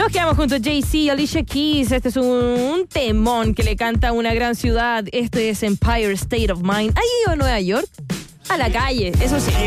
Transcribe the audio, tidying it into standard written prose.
Nos quedamos junto a Jay-Z y Alicia Keys. Este es un temón que le canta a una gran ciudad. Este es Empire State of Mind. ¿Ha ido a Nueva York? A la calle, eso sí.